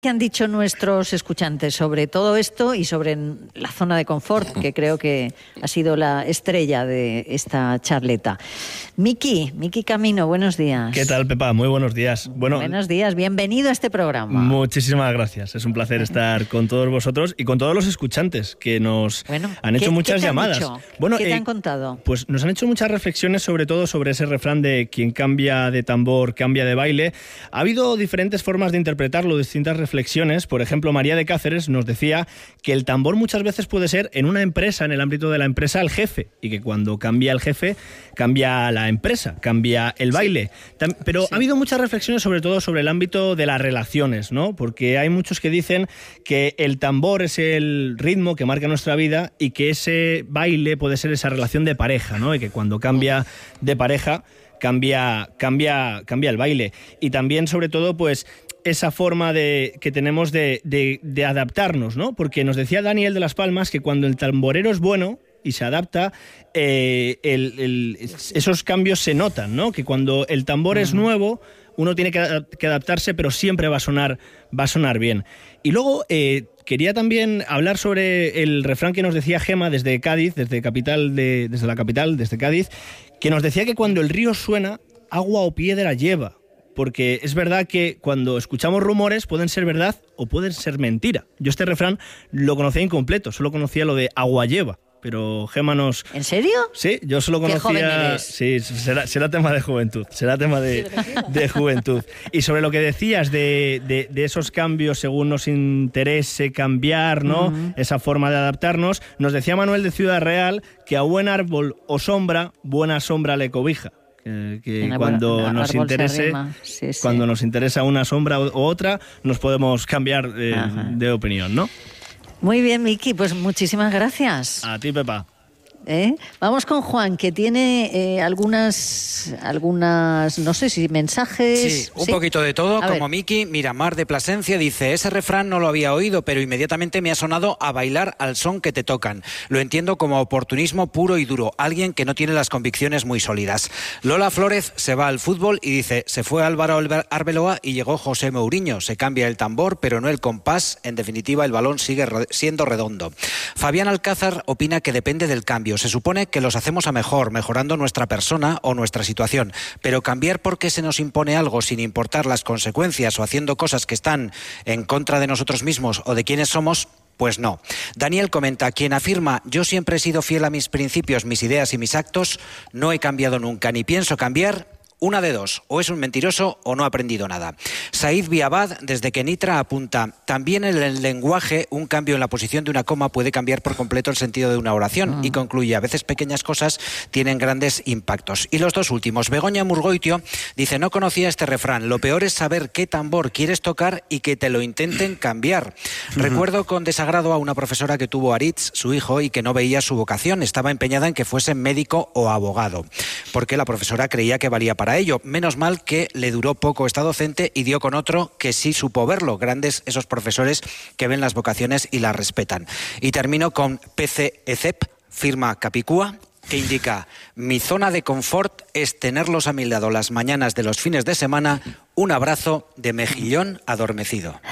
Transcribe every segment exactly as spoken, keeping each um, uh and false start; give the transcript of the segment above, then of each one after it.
¿Qué han dicho nuestros escuchantes sobre todo esto y sobre la zona de confort, que creo que ha sido la estrella de esta charleta? Miki, Miki Camino, buenos días. ¿Qué tal, Pepa? Muy buenos días. Bueno, buenos días, bienvenido a este programa. Muchísimas gracias, es un placer bueno. estar con todos vosotros y con todos los escuchantes que nos bueno, han hecho ¿qué, muchas ¿qué te llamadas. Han dicho? Bueno, ¿Qué te eh, han contado? Pues nos han hecho muchas reflexiones, sobre todo sobre ese refrán de quien cambia de tambor, cambia de baile. Ha habido diferentes formas de interpretarlo, distintas reflexiones. Por ejemplo, Ejemplo, María de Cáceres nos decía que el tambor muchas veces puede ser en una empresa, en el ámbito de la empresa, el jefe, y que cuando cambia el jefe, cambia la empresa, cambia el baile. Sí. Pero sí. ha habido muchas reflexiones sobre todo sobre el ámbito de las relaciones, ¿no? Porque hay muchos que dicen que el tambor es el ritmo que marca nuestra vida y que ese baile puede ser esa relación de pareja, ¿no? Y que cuando cambia de pareja, cambia, cambia, cambia el baile. Y también, sobre todo, pues esa forma de, que tenemos de, de, de adaptarnos, ¿no? Porque nos decía Daniel de Las Palmas que cuando el tamborero es bueno y se adapta, eh, el, el, esos cambios se notan, ¿no? Que cuando el tambor uh-huh. es nuevo, uno tiene que, que adaptarse, pero siempre va a sonar, va a sonar bien. Y luego eh, quería también hablar sobre el refrán que nos decía Gema desde Cádiz, desde capital de, desde la capital, desde Cádiz, que nos decía que cuando el río suena, agua o piedra lleva. Porque es verdad que cuando escuchamos rumores pueden ser verdad o pueden ser mentira. Yo este refrán lo conocía incompleto, solo conocía lo de agua lleva. Pero Gema nos... ¿En serio? Sí, yo solo conocía... ¿Qué joven eres? Sí, será, será tema de juventud, será tema de, de juventud. Y sobre lo que decías de, de, de esos cambios según nos interese cambiar, ¿no? Uh-huh. Esa forma de adaptarnos, nos decía Manuel de Ciudad Real que a buen árbol o sombra, buena sombra le cobija. Que, que cuando buena, nos interese sí, sí. cuando nos interesa una sombra u otra nos podemos cambiar eh, de opinión, ¿no? Muy bien, Miki, pues muchísimas gracias. A ti, Pepa. ¿Eh? Vamos con Juan, que tiene eh, algunas, algunas, no sé si mensajes... Sí, un ¿sí? poquito de todo, a como ver. Miki. Miramar de Plasencia dice, ese refrán no lo había oído, pero inmediatamente me ha sonado a bailar al son que te tocan. Lo entiendo como oportunismo puro y duro, alguien que no tiene las convicciones muy sólidas. Lola Flórez se va al fútbol y dice, se fue Álvaro Arbeloa y llegó José Mourinho. Se cambia el tambor, pero no el compás. En definitiva, el balón sigue siendo redondo. Fabián Alcázar opina que depende del cambio. Se supone que los hacemos a mejor, mejorando nuestra persona o nuestra situación, pero cambiar porque se nos impone algo sin importar las consecuencias o haciendo cosas que están en contra de nosotros mismos o de quienes somos, pues no. Daniel comenta, quien afirma, yo siempre he sido fiel a mis principios, mis ideas y mis actos, no he cambiado nunca, ni pienso cambiar. Una de dos, o es un mentiroso o no ha aprendido nada. Said Biabad, desde Kenitra, apunta, también en el lenguaje, un cambio en la posición de una coma puede cambiar por completo el sentido de una oración. Mm. Y concluye, a veces pequeñas cosas tienen grandes impactos. Y los dos últimos, Begoña Murgoitio dice, no conocía este refrán, lo peor es saber qué tambor quieres tocar y que te lo intenten cambiar. Mm. Recuerdo con desagrado a una profesora que tuvo Aritz, su hijo, y que no veía su vocación, estaba empeñada en que fuese médico o abogado, porque la profesora creía que valía para ello. Menos mal que le duró poco esta docente y dio con otro que sí supo verlo. Grandes esos profesores que ven las vocaciones y las respetan. Y termino con P C E C E P, firma Capicúa, que indica, mi zona de confort es tenerlos a mi lado las mañanas de los fines de semana, un abrazo de mejillón adormecido.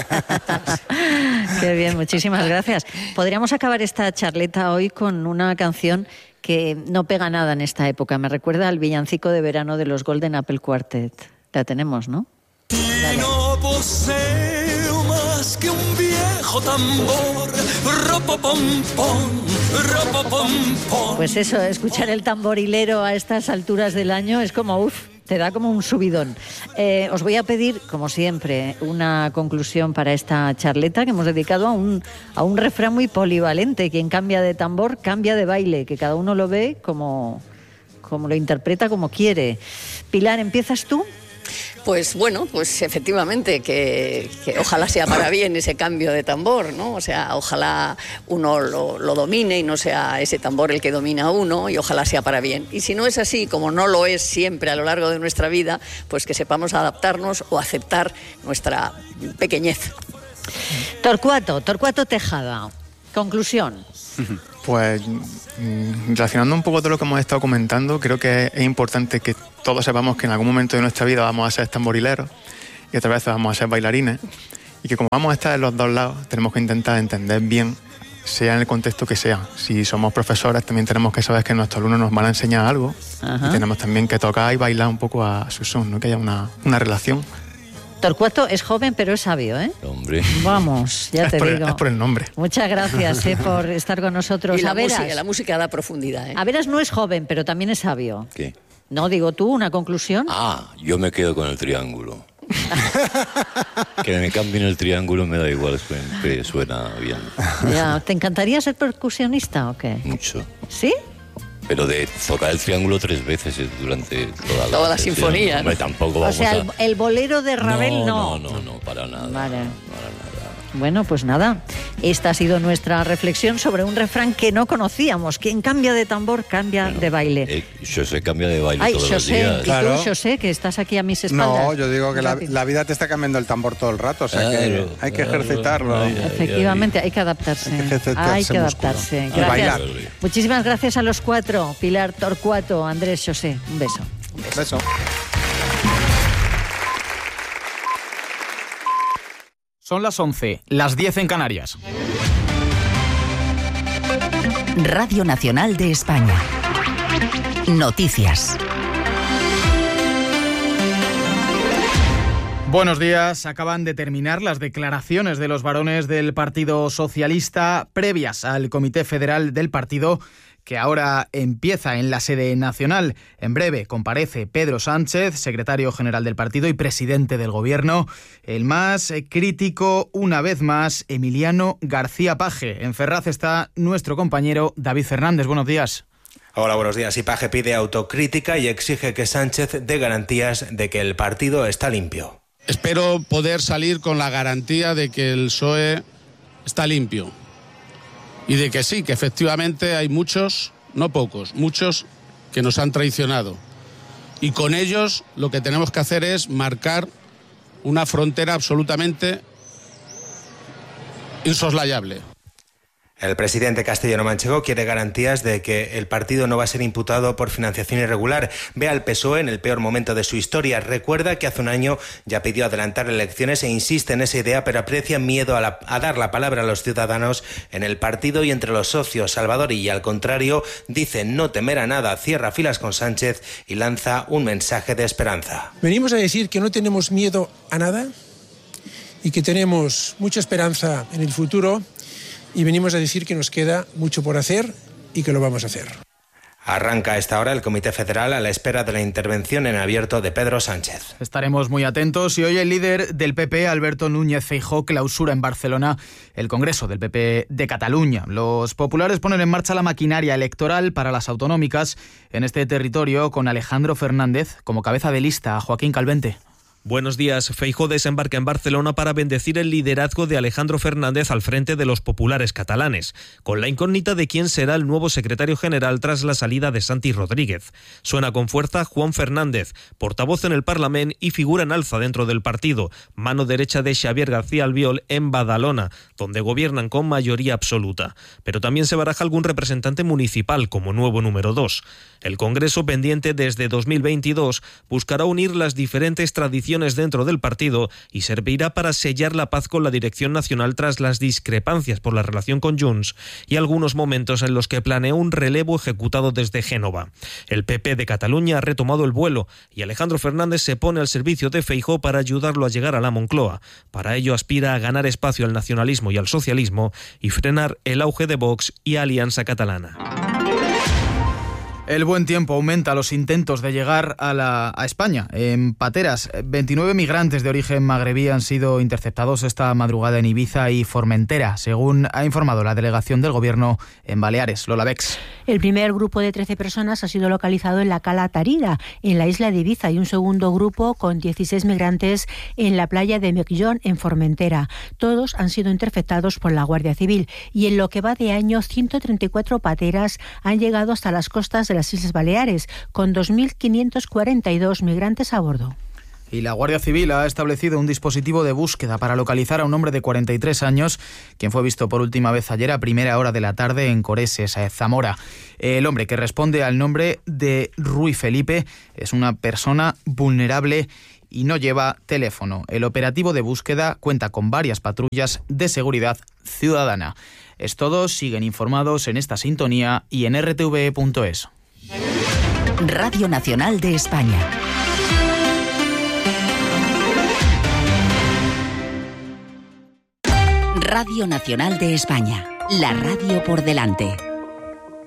Qué bien, muchísimas gracias. Podríamos acabar esta charleta hoy con una canción que no pega nada en esta época. Me recuerda al villancico de verano de los Golden Apple Quartet. La tenemos, ¿no? Y no poseo más que un viejo tambor. Ropopom-pom, ropopom-pom. Pues eso, escuchar el tamborilero a estas alturas del año es como, uff, te da como un subidón. Eh, os voy a pedir, como siempre, una conclusión para esta charleta que hemos dedicado a un, a un refrán muy polivalente. Quien cambia de tambor, cambia de baile, que cada uno lo ve como, como lo interpreta, como quiere. Pilar, ¿empiezas tú? Pues bueno, pues efectivamente, que, que ojalá sea para bien ese cambio de tambor, ¿no? O sea, ojalá uno lo, lo domine y no sea ese tambor el que domina a uno, y ojalá sea para bien. Y si no es así, como no lo es siempre a lo largo de nuestra vida, pues que sepamos adaptarnos o aceptar nuestra pequeñez. Torcuato, Torcuato Tejada, conclusión. Pues relacionando un poco de lo que hemos estado comentando, creo que es importante que todos sepamos que en algún momento de nuestra vida vamos a ser tamborileros y otras veces vamos a ser bailarines, y que como vamos a estar en los dos lados, tenemos que intentar entender bien, sea en el contexto que sea. Si somos profesores, también tenemos que saber que nuestros alumnos nos van a enseñar algo. Ajá. Y tenemos también que tocar y bailar un poco a su son, ¿no? Que haya una, una relación. Torcuato es joven, pero es sabio, ¿eh? Hombre. Vamos, ya es te por digo. El, es por el nombre. Muchas gracias eh, por estar con nosotros. Y la, Averas, música, la música da profundidad, ¿eh? Averas no es joven, pero también es sabio. ¿Qué? No, digo tú, una conclusión. Ah, yo me quedo con el triángulo. Que me cambien el triángulo me da igual, suena, suena bien. Ya, ¿te encantaría ser percusionista o qué? Mucho. ¿Sí? Pero de tocar el triángulo tres veces durante toda la, toda la sinfonía. Hombre, tampoco vamos o sea, a... el, el bolero de Ravel no. No, no, no, no, para nada. Vale. Para nada. Bueno, pues nada, esta ha sido nuestra reflexión sobre un refrán que no conocíamos. Quien cambia de tambor, cambia bueno, de baile. Eh, José cambia de baile Ay, todos José, los días. ¿y claro. tú, José, que estás aquí a mis espaldas? No, yo digo que la, la vida te está cambiando el tambor todo el rato, o sea claro, que hay que claro, ejercitarlo. ay, ay, Efectivamente, hay que adaptarse. Hay que ejercitarse Hay que músculo. adaptarse. Y Gracias. bailar. Muchísimas gracias a los cuatro. Pilar, Torcuato, Andrés, José. Un beso. Un beso. beso. Son las once, las diez en Canarias. Radio Nacional de España. Noticias. Buenos días. Acaban de terminar las declaraciones de los varones del Partido Socialista previas al Comité Federal del partido, que ahora empieza en la sede nacional. En breve comparece Pedro Sánchez, secretario general del partido y presidente del gobierno. El más crítico, una vez más, Emiliano García Paje. En Ferraz está nuestro compañero David Fernández. Buenos días. Hola, buenos días. Y Paje pide autocrítica y exige que Sánchez dé garantías de que el partido está limpio. Espero poder salir con la garantía de que el P S O E está limpio. Y de que sí, que efectivamente hay muchos, no pocos, muchos que nos han traicionado. Y con ellos lo que tenemos que hacer es marcar una frontera absolutamente insoslayable. El presidente castellano-manchego quiere garantías de que el partido no va a ser imputado por financiación irregular. Ve al P S O E en el peor momento de su historia. Recuerda que hace un año ya pidió adelantar elecciones e insiste en esa idea, pero aprecia miedo a, la, a dar la palabra a los ciudadanos en el partido y entre los socios. Salvador y al contrario, dice no temer a nada, cierra filas con Sánchez y lanza un mensaje de esperanza. Venimos a decir que no tenemos miedo a nada y que tenemos mucha esperanza en el futuro. Y venimos a decir que nos queda mucho por hacer y que lo vamos a hacer. Arranca a esta hora el Comité Federal a la espera de la intervención en abierto de Pedro Sánchez. Estaremos muy atentos y hoy el líder del P P, Alberto Núñez Feijóo, clausura en Barcelona el Congreso del P P de Cataluña. Los populares ponen en marcha la maquinaria electoral para las autonómicas en este territorio con Alejandro Fernández como cabeza de lista. Joaquín Calvente. Buenos días. Feijóo desembarca en Barcelona para bendecir el liderazgo de Alejandro Fernández al frente de los populares catalanes, con la incógnita de quién será el nuevo secretario general tras la salida de Santi Rodríguez. Suena con fuerza Juan Fernández, portavoz en el Parlamento y figura en alza dentro del partido, mano derecha de Xavier García Albiol en Badalona, donde gobiernan con mayoría absoluta. Pero también se baraja algún representante municipal como nuevo número dos. El Congreso, pendiente desde dos mil veintidós, buscará unir las diferentes tradiciones dentro del partido y servirá para sellar la paz con la dirección nacional tras las discrepancias por la relación con Junts y algunos momentos en los que planea un relevo ejecutado desde Génova. El P P de Cataluña ha retomado el vuelo y Alejandro Fernández se pone al servicio de Feijóo para ayudarlo a llegar a la Moncloa. Para ello aspira a ganar espacio al nacionalismo y al socialismo y frenar el auge de Vox y Alianza Catalana. El buen tiempo aumenta los intentos de llegar a, la, a España. En pateras, veintinueve migrantes de origen magrebí han sido interceptados esta madrugada en Ibiza y Formentera, según ha informado la delegación del Gobierno en Baleares. Lola Bex. El primer grupo de trece personas ha sido localizado en la Cala Tarida, en la isla de Ibiza, y un segundo grupo con dieciséis migrantes en la playa de Miquellón, en Formentera. Todos han sido interceptados por la Guardia Civil y en lo que va de año, ciento treinta y cuatro pateras han llegado hasta las costas de las Islas Baleares, con dos mil quinientos cuarenta y dos migrantes a bordo. Y la Guardia Civil ha establecido un dispositivo de búsqueda para localizar a un hombre de cuarenta y tres años, quien fue visto por última vez ayer a primera hora de la tarde en Coreses, Zamora. El hombre, que responde al nombre de Rui Felipe, es una persona vulnerable y no lleva teléfono. El operativo de búsqueda cuenta con varias patrullas de seguridad ciudadana. Es todo, siguen informados en esta sintonía y en r t v e punto es. Radio Nacional de España. Radio Nacional de España. La radio por delante.